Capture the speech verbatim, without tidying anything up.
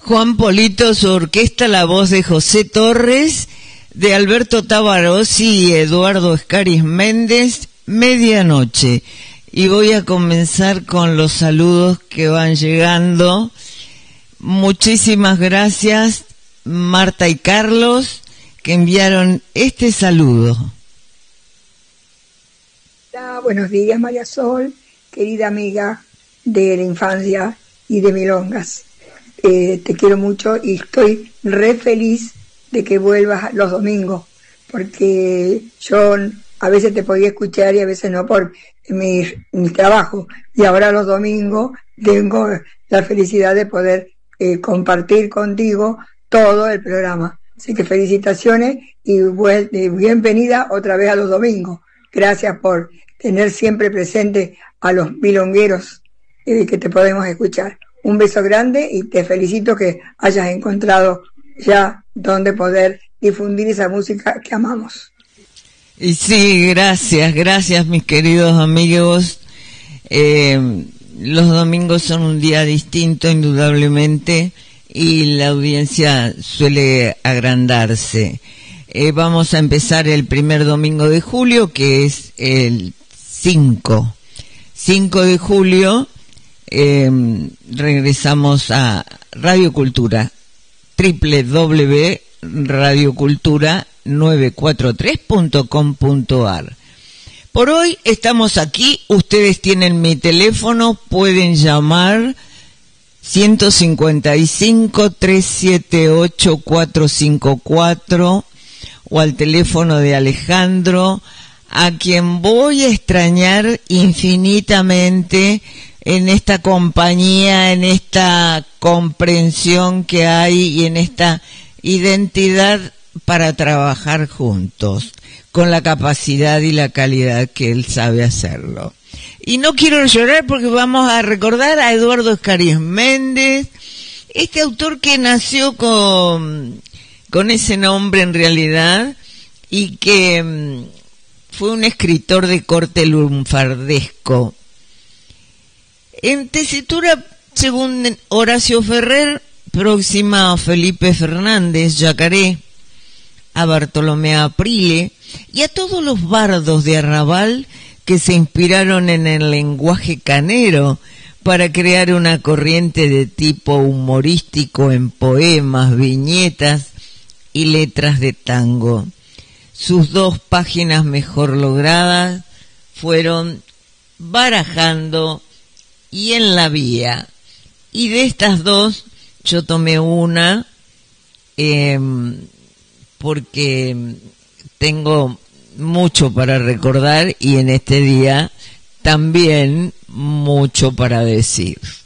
Juan Polito, su orquesta, la voz de José Torres, de Alberto Tabarossi y Eduardo Escaris Méndez, Medianoche. Y voy a comenzar con los saludos que van llegando. Muchísimas gracias, Marta y Carlos, que enviaron este saludo. Hola, buenos días, María Sol, querida amiga de la infancia y de Milongas. Eh, te quiero mucho y estoy re feliz de que vuelvas los domingos, porque yo a veces te podía escuchar y a veces no por mi, mi trabajo, y ahora los domingos tengo la felicidad de poder eh, compartir contigo todo el programa. Así que felicitaciones y, buen, y bienvenida otra vez a los domingos. Gracias por tener siempre presente a los milongueros eh, que te podemos escuchar. Un beso grande y te felicito que hayas encontrado ya donde poder difundir esa música que amamos. Y sí, gracias, gracias mis queridos amigos. Eh, los domingos son un día distinto, indudablemente, y la audiencia suele agrandarse. Eh, vamos a empezar el primer domingo de julio, que es el cinco. cinco de julio. Eh, regresamos a Radio Cultura, doble u doble u doble u punto radio cultura nueve cuatro tres punto com punto a r. Por hoy estamos aquí, ustedes tienen mi teléfono, pueden llamar ciento cincuenta y cinco, trescientos setenta y ocho, cuatrocientos cincuenta y cuatro o al teléfono de Alejandro, a quien voy a extrañar infinitamente en esta compañía, en esta comprensión que hay y en esta identidad para trabajar juntos, con la capacidad y la calidad que él sabe hacerlo. Y no quiero llorar porque vamos a recordar a Eduardo Escaris Méndez, este autor que nació con, con ese nombre en realidad y que um, fue un escritor de corte lunfardesco. En tesitura, según Horacio Ferrer, próxima a Felipe Fernández, Yacaré, a Bartolomé Aprile y a todos los bardos de arrabal que se inspiraron en el lenguaje canero para crear una corriente de tipo humorístico en poemas, viñetas y letras de tango. Sus dos páginas mejor logradas fueron Barajando y En la Vía. Y de estas dos yo tomé una eh, porque tengo mucho para recordar y en este día también mucho para decir.